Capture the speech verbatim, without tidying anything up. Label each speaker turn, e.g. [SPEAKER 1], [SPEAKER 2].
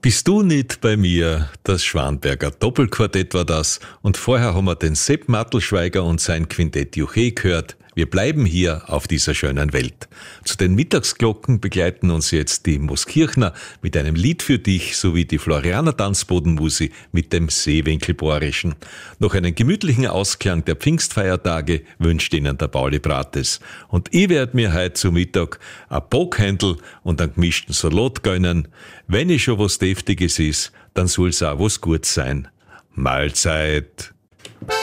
[SPEAKER 1] Bist du nicht bei mir? Das Schwanberger Doppelquartett war das. Und vorher haben wir den Sepp Mattelschweiger und sein Quintett Juche gehört. Wir bleiben hier auf dieser schönen Welt. Zu den Mittagsglocken begleiten uns jetzt die Moskirchner mit einem Lied für dich sowie die Florianer Tanzbodenmusi mit dem Seewinkelbohrischen. Noch einen gemütlichen Ausklang der Pfingstfeiertage wünscht Ihnen der Pauli Brates. Und ich werde mir heute zu Mittag ein Bockhändel und einen gemischten Salat gönnen. Wenn ich schon was Deftiges ist, dann soll's auch was Gutes sein. Mahlzeit!